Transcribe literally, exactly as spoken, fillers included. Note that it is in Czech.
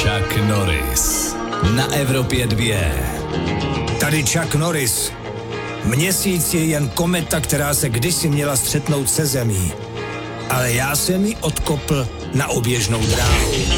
Chuck Norris na Evropě dvě. Tady Chuck Norris. Měsíc je jen kometa, která se kdysi měla střetnout se zemí. Ale já jsem ji odkopl na oběžnou dráhu.